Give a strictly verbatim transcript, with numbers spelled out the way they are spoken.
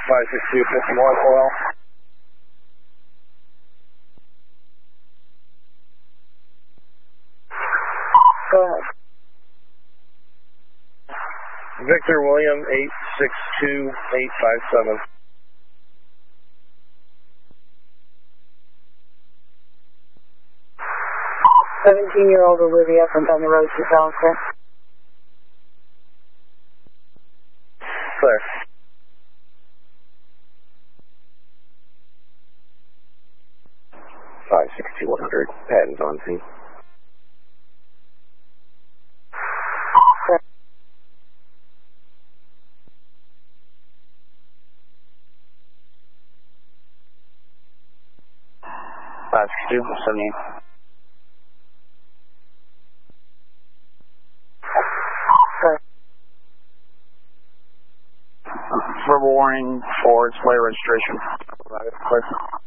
five six two, fifty one, oil. Go ahead. Victor William, eight six two, eight five seven. seventeen-year-old Olivia from Thunder Road to Salisbury. Clear. five six two, one hundred, Patton's on scene. Clear. five six two, seventy-eight. Clear. Verbal warning for display registration. Clear.